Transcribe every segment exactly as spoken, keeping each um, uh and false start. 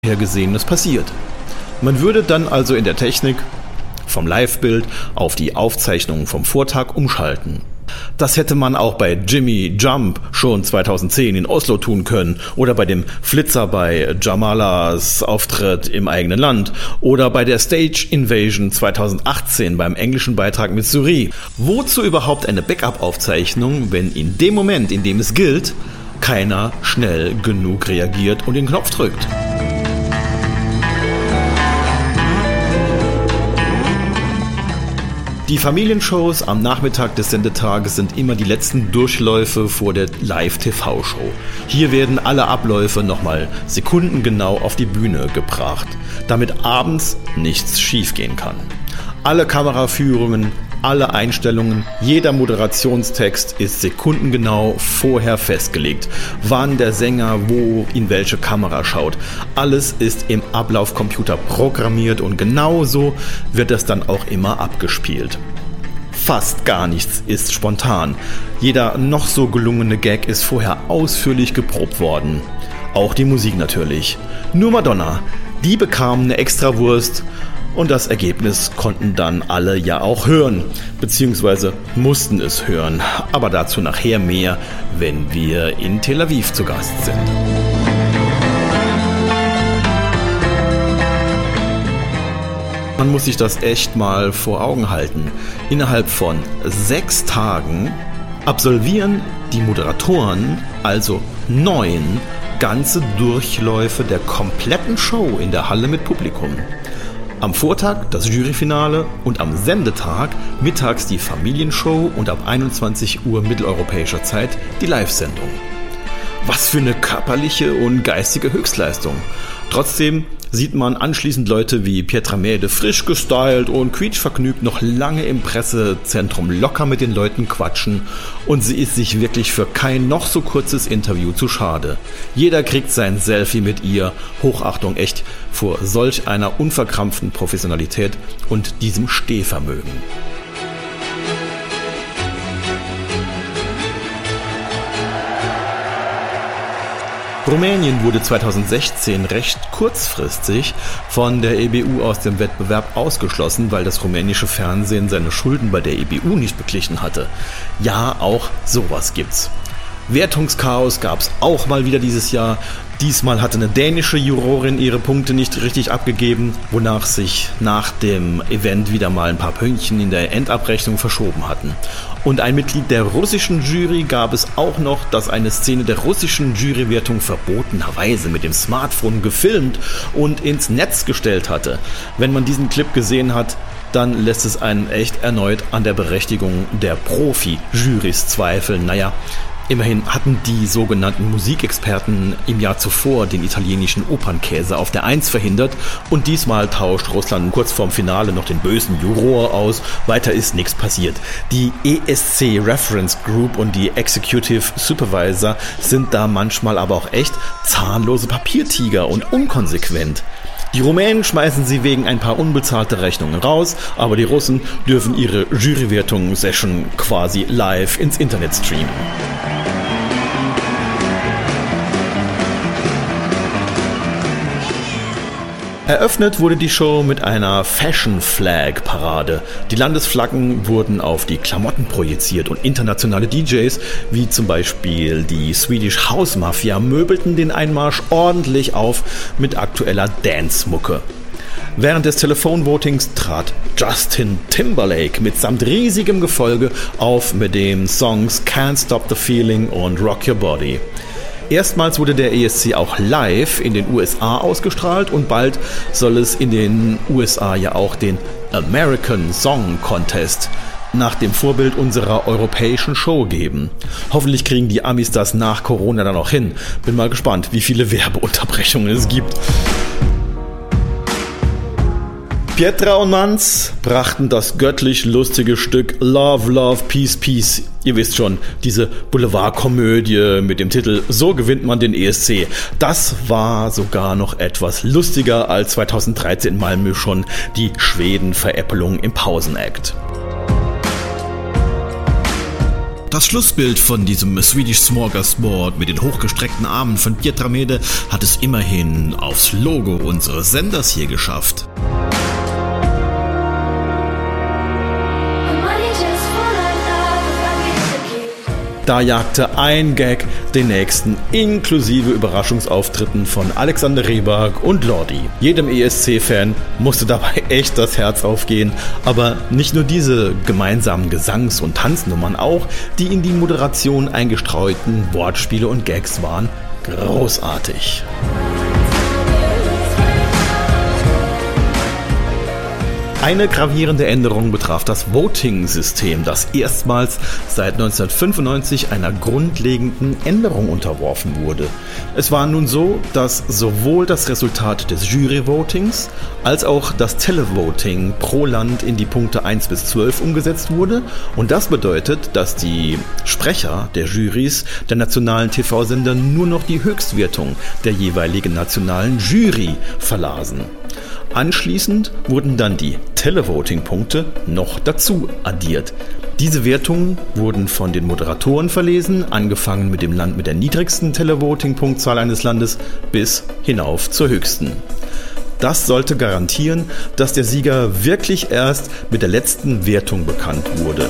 Vorhergesehenes passiert. Man würde dann also in der Technik vom Live-Bild auf die Aufzeichnungen vom Vortag umschalten. Das hätte man auch bei Jimmy Jump schon zweitausendzehn in Oslo tun können oder bei dem Flitzer bei Jamalas Auftritt im eigenen Land oder bei der Stage Invasion zweitausendachtzehn beim englischen Beitrag mit Suri. Wozu überhaupt eine Backup-Aufzeichnung, wenn in dem Moment, in dem es gilt, keiner schnell genug reagiert und den Knopf drückt? Die Familienshows am Nachmittag des Sendetages sind immer die letzten Durchläufe vor der Live-T V-Show. Hier werden alle Abläufe nochmal sekundengenau auf die Bühne gebracht, damit abends nichts schiefgehen kann. Alle Kameraführungen, alle Einstellungen, jeder Moderationstext ist sekundengenau vorher festgelegt. Wann der Sänger wo in welche Kamera schaut. Alles ist im Ablaufcomputer programmiert und genauso wird es dann auch immer abgespielt. Fast gar nichts ist spontan. Jeder noch so gelungene Gag ist vorher ausführlich geprobt worden. Auch die Musik natürlich. Nur Madonna, die bekam eine Extrawurst. Und das Ergebnis konnten dann alle ja auch hören, beziehungsweise mussten es hören. Aber dazu nachher mehr, wenn wir in Tel Aviv zu Gast sind. Man muss sich das echt mal vor Augen halten. Innerhalb von sechs Tagen absolvieren die Moderatoren also neun ganze Durchläufe der kompletten Show in der Halle mit Publikum. Am Vortag das Juryfinale und am Sendetag mittags die Familienshow und ab einundzwanzig Uhr mitteleuropäischer Zeit die Live-Sendung. Was für eine körperliche und geistige Höchstleistung. Trotzdem sieht man anschließend Leute wie Pietra Mede frisch gestylt und quietschvergnügt noch lange im Pressezentrum locker mit den Leuten quatschen und sie ist sich wirklich für kein noch so kurzes Interview zu schade. Jeder kriegt sein Selfie mit ihr. Hochachtung echt vor solch einer unverkrampften Professionalität und diesem Stehvermögen. Rumänien wurde zweitausendsechzehn recht kurzfristig von der E B U aus dem Wettbewerb ausgeschlossen, weil das rumänische Fernsehen seine Schulden bei der E B U nicht beglichen hatte. Ja, auch sowas gibt's. Wertungschaos gab's auch mal wieder dieses Jahr. Diesmal hatte eine dänische Jurorin ihre Punkte nicht richtig abgegeben, wonach sich nach dem Event wieder mal ein paar Pünktchen in der Endabrechnung verschoben hatten. Und ein Mitglied der russischen Jury gab es auch noch, das eine Szene der russischen Jurywertung verbotenerweise mit dem Smartphone gefilmt und ins Netz gestellt hatte. Wenn man diesen Clip gesehen hat, dann lässt es einen echt erneut an der Berechtigung der Profi-Jurys zweifeln. Naja, immerhin hatten die sogenannten Musikexperten im Jahr zuvor den italienischen Opernkäse auf der Eins verhindert und diesmal tauscht Russland kurz vorm Finale noch den bösen Juror aus. Weiter ist nichts passiert. Die E S C Reference Group und die Executive Supervisor sind da manchmal aber auch echt zahnlose Papiertiger und unkonsequent. Die Rumänen schmeißen sie wegen ein paar unbezahlte Rechnungen raus, aber die Russen dürfen ihre Jurywertung-Session quasi live ins Internet streamen. Eröffnet wurde die Show mit einer Fashion-Flag-Parade. Die Landesflaggen wurden auf die Klamotten projiziert und internationale D Js, wie zum Beispiel die Swedish House Mafia, möbelten den Einmarsch ordentlich auf mit aktueller Dance-Mucke. Während des Telefonvotings trat Justin Timberlake mitsamt riesigem Gefolge auf mit den Songs Can't Stop the Feeling und Rock Your Body. Erstmals wurde der E S C auch live in den U S A ausgestrahlt und bald soll es in den U S A ja auch den American Song Contest nach dem Vorbild unserer europäischen Show geben. Hoffentlich kriegen die Amis das nach Corona dann auch hin. Bin mal gespannt, wie viele Werbeunterbrechungen es gibt. Pietra und Manz brachten das göttlich lustige Stück Love, Love, Peace, Peace. Ihr wisst schon, diese Boulevardkomödie mit dem Titel So gewinnt man den E S C. Das war sogar noch etwas lustiger als zweitausenddreizehn in Malmö schon die Schweden-Veräppelung im Pausenakt. Das Schlussbild von diesem Swedish Smorgasbord mit den hochgestreckten Armen von Pietra Mede hat es immerhin aufs Logo unseres Senders hier geschafft. Da jagte ein Gag den nächsten, inklusive Überraschungsauftritten von Alexander Rybak und Lordi. Jedem E S C-Fan musste dabei echt das Herz aufgehen, aber nicht nur diese gemeinsamen Gesangs- und Tanznummern, auch die in die Moderation eingestreuten Wortspiele und Gags waren großartig. Eine gravierende Änderung betraf das Voting-System, das erstmals seit neunzehnhundertfünfundneunzig einer grundlegenden Änderung unterworfen wurde. Es war nun so, dass sowohl das Resultat des Jury-Votings als auch das Televoting pro Land in die Punkte eins bis zwölf umgesetzt wurde. Und das bedeutet, dass die Sprecher der Jurys der nationalen T V-Sender nur noch die Höchstwertung der jeweiligen nationalen Jury verlasen. Anschließend wurden dann die Televoting-Punkte noch dazu addiert. Diese Wertungen wurden von den Moderatoren verlesen, angefangen mit dem Land mit der niedrigsten Televoting-Punktzahl eines Landes bis hinauf zur höchsten. Das sollte garantieren, dass der Sieger wirklich erst mit der letzten Wertung bekannt wurde.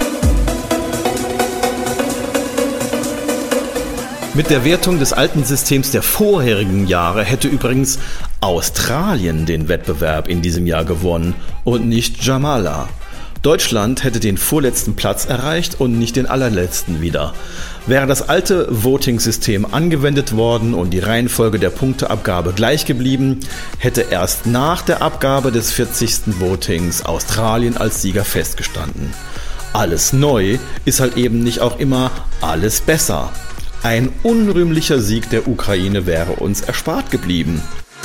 Mit der Wertung des alten Systems der vorherigen Jahre hätte übrigens Australien den Wettbewerb in diesem Jahr gewonnen und nicht Jamala. Deutschland hätte den vorletzten Platz erreicht und nicht den allerletzten wieder. Wäre das alte Voting-System angewendet worden und die Reihenfolge der Punkteabgabe gleich geblieben, hätte erst nach der Abgabe des vierzigsten Votings Australien als Sieger festgestanden. Alles neu ist halt eben nicht auch immer alles besser. Ein unrühmlicher Sieg der Ukraine wäre uns erspart geblieben.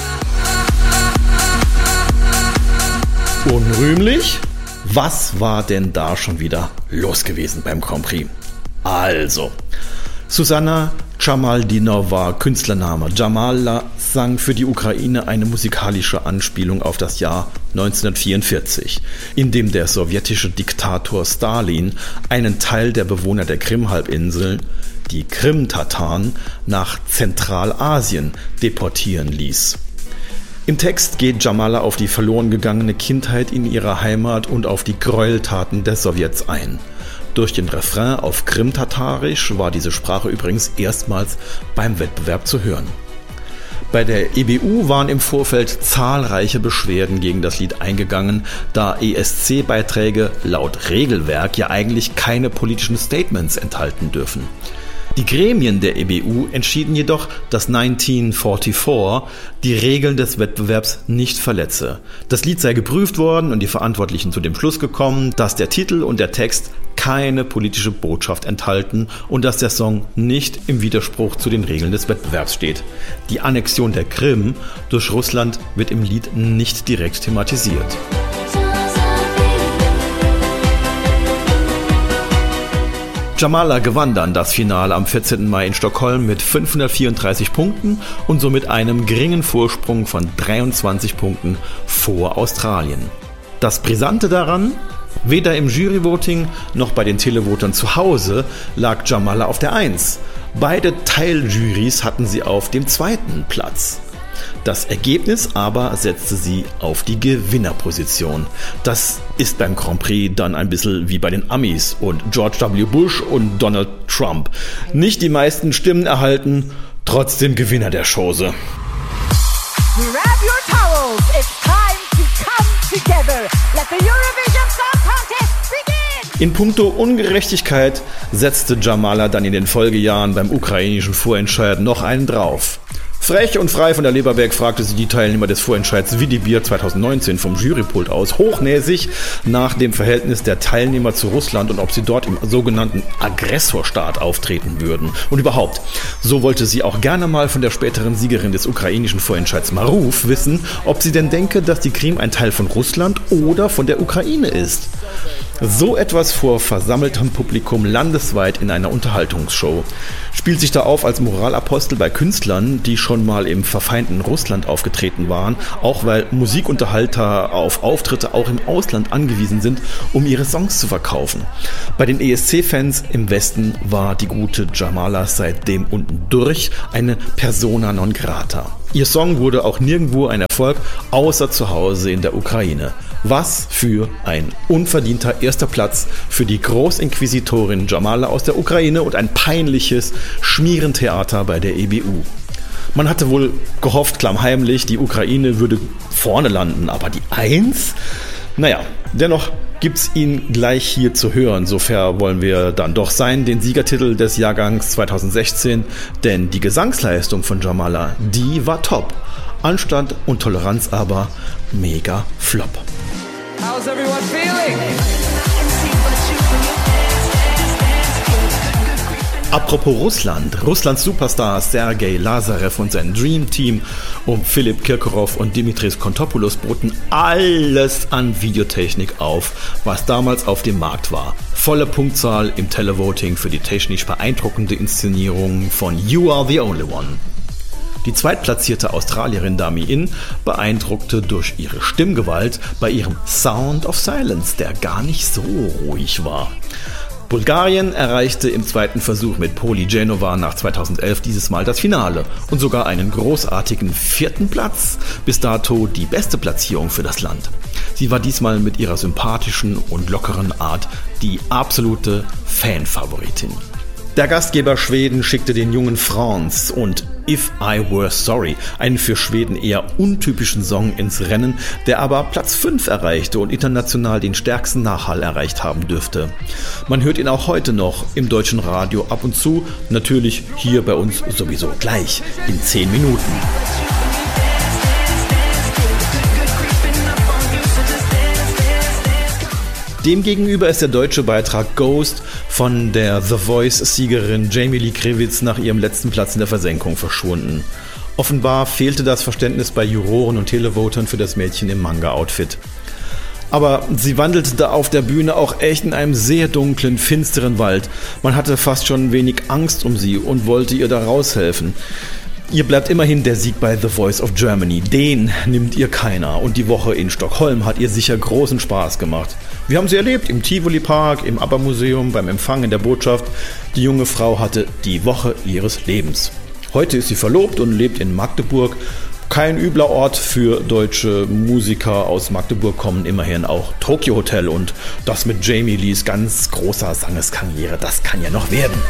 Unrühmlich? Was war denn da schon wieder los gewesen beim Grand Prix? Also, Susanna Chamaldinova, Künstlername Jamala, sang für die Ukraine eine musikalische Anspielung auf das Jahr neunzehnhundertvierundvierzig, in dem der sowjetische Diktator Stalin einen Teil der Bewohner der Krim-Halbinsel, die Krim-Tataren, nach Zentralasien deportieren ließ. Im Text geht Jamala auf die verloren gegangene Kindheit in ihrer Heimat und auf die Gräueltaten der Sowjets ein. Durch den Refrain auf Krim-Tatarisch war diese Sprache übrigens erstmals beim Wettbewerb zu hören. Bei der E B U waren im Vorfeld zahlreiche Beschwerden gegen das Lied eingegangen, da E S C-Beiträge laut Regelwerk ja eigentlich keine politischen Statements enthalten dürfen. Die Gremien der E B U entschieden jedoch, dass neunzehnhundertvierundvierzig die Regeln des Wettbewerbs nicht verletze. Das Lied sei geprüft worden und die Verantwortlichen zu dem Schluss gekommen, dass der Titel und der Text keine politische Botschaft enthalten und dass der Song nicht im Widerspruch zu den Regeln des Wettbewerbs steht. Die Annexion der Krim durch Russland wird im Lied nicht direkt thematisiert. Jamala gewann dann das Finale am vierzehnten Mai in Stockholm mit fünfhundertvierunddreißig Punkten und somit einem geringen Vorsprung von dreiundzwanzig Punkten vor Australien. Das Brisante daran: weder im Juryvoting noch bei den Televotern zu Hause lag Jamala auf der Eins. Beide Teiljurys hatten sie auf dem zweiten Platz. Das Ergebnis aber setzte sie auf die Gewinnerposition. Das ist beim Grand Prix dann ein bisschen wie bei den Amis und George W. Bush und Donald Trump. Nicht die meisten Stimmen erhalten, trotzdem Gewinner der Chose. Grab your towels, it's time to come together. Let the Eurovision Song Contest begin! In puncto Ungerechtigkeit setzte Jamala dann in den Folgejahren beim ukrainischen Vorentscheid noch einen drauf. Frech und frei von der Leber weg fragte sie die Teilnehmer des Vorentscheids Vidi Bier zweitausendneunzehn vom Jurypult aus hochnäsig nach dem Verhältnis der Teilnehmer zu Russland und ob sie dort im sogenannten Aggressorstaat auftreten würden. Und überhaupt, so wollte sie auch gerne mal von der späteren Siegerin des ukrainischen Vorentscheids Maruf wissen, ob sie denn denke, dass die Krim ein Teil von Russland oder von der Ukraine ist. So etwas vor versammeltem Publikum landesweit in einer Unterhaltungsshow. Spielt sich da auf als Moralapostel bei Künstlern, die schon mal im verfeindeten Russland aufgetreten waren, auch weil Musikunterhalter auf Auftritte auch im Ausland angewiesen sind, um ihre Songs zu verkaufen. Bei den E S C-Fans im Westen war die gute Jamala seitdem unten durch eine Persona non grata. Ihr Song wurde auch nirgendwo ein Erfolg, außer zu Hause in der Ukraine. Was für ein unverdienter erster Platz für die Großinquisitorin Jamala aus der Ukraine und ein peinliches Schmierentheater bei der E B U. Man hatte wohl gehofft, klammheimlich, die Ukraine würde vorne landen, aber die Eins? Naja, dennoch gibt's ihn gleich hier zu hören, so fair wollen wir dann doch sein, den Siegertitel des Jahrgangs zweitausendsechzehn, denn die Gesangsleistung von Jamala, die war top. Anstand und Toleranz aber mega flop. How's everyone feeling? Apropos Russland, Russlands Superstar Sergei Lazarev und sein Dream Team um Philipp Kirkorov und Dimitris Kontopoulos boten alles an Videotechnik auf, was damals auf dem Markt war. Volle Punktzahl im Televoting für die technisch beeindruckende Inszenierung von You Are the Only One. Die zweitplatzierte Australierin Dami In beeindruckte durch ihre Stimmgewalt bei ihrem Sound of Silence, der gar nicht so ruhig war. Bulgarien erreichte im zweiten Versuch mit Poli Genova nach zweitausendelf dieses Mal das Finale und sogar einen großartigen vierten Platz, bis dato die beste Platzierung für das Land. Sie war diesmal mit ihrer sympathischen und lockeren Art die absolute Fanfavoritin. Der Gastgeber Schweden schickte den jungen Franz und If I Were Sorry, einen für Schweden eher untypischen Song, ins Rennen, der aber Platz fünf erreichte und international den stärksten Nachhall erreicht haben dürfte. Man hört ihn auch heute noch im deutschen Radio ab und zu, natürlich hier bei uns sowieso gleich in zehn Minuten. Demgegenüber ist der deutsche Beitrag Ghost von der The Voice-Siegerin Jamie Lee Krivitz nach ihrem letzten Platz in der Versenkung verschwunden. Offenbar fehlte das Verständnis bei Juroren und Televotern für das Mädchen im Manga-Outfit. Aber sie wandelte da auf der Bühne auch echt in einem sehr dunklen, finsteren Wald. Man hatte fast schon ein wenig Angst um sie und wollte ihr da raushelfen. Ihr bleibt immerhin der Sieg bei The Voice of Germany. Den nimmt ihr keiner. Und die Woche in Stockholm hat ihr sicher großen Spaß gemacht. Wir haben sie erlebt im Tivoli Park, im ABBA-Museum, beim Empfang in der Botschaft. Die junge Frau hatte die Woche ihres Lebens. Heute ist sie verlobt und lebt in Magdeburg. Kein übler Ort für deutsche Musiker. Aus Magdeburg kommen immerhin auch Tokyo Hotel. Und das mit Jamie Lees ganz großer Sangeskarriere, das kann ja noch werden.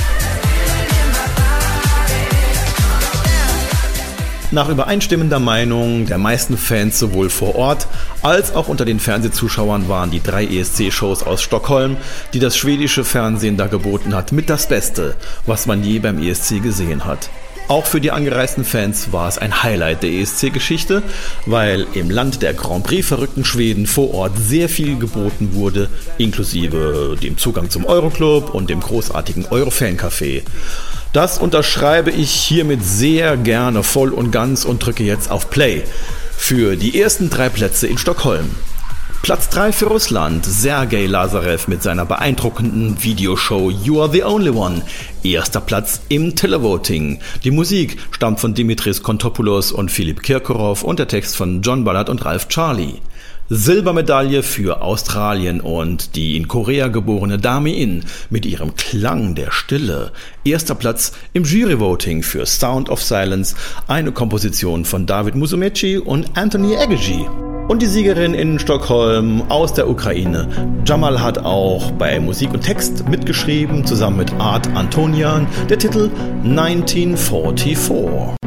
Nach übereinstimmender Meinung der meisten Fans sowohl vor Ort als auch unter den Fernsehzuschauern waren die drei E S C-Shows aus Stockholm, die das schwedische Fernsehen da geboten hat, mit das Beste, was man je beim E S C gesehen hat. Auch für die angereisten Fans war es ein Highlight der E S C-Geschichte, weil im Land der Grand Prix-verrückten Schweden vor Ort sehr viel geboten wurde, inklusive dem Zugang zum Euroclub und dem großartigen Eurofan-Café. Das unterschreibe ich hiermit sehr gerne voll und ganz und drücke jetzt auf Play für die ersten drei Plätze in Stockholm. Platz drei für Russland, Sergei Lazarev mit seiner beeindruckenden Videoshow You Are the Only One. Erster Platz im Televoting. Die Musik stammt von Dimitris Kontopoulos und Philipp Kirkorov und der Text von John Ballard und Ralph Charlie. Silbermedaille für Australien und die in Korea geborene Dami In mit ihrem Klang der Stille. Erster Platz im Juryvoting für Sound of Silence, eine Komposition von David Musumeci und Anthony Aguiyi. Und die Siegerin in Stockholm aus der Ukraine. Jamal hat auch bei Musik und Text mitgeschrieben, zusammen mit Art Antonian, der Titel neunzehnhundertvierundvierzig.